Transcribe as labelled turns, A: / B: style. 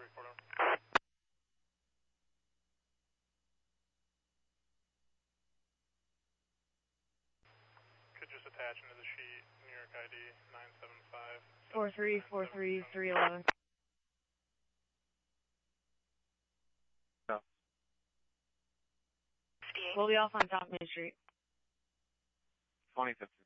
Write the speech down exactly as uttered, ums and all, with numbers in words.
A: report over. Could just attach into the sheet, New York I D nine seven five.
B: four three four three three eleven.
C: No.
B: We'll be off on Top Main Street.
C: twenty fifty.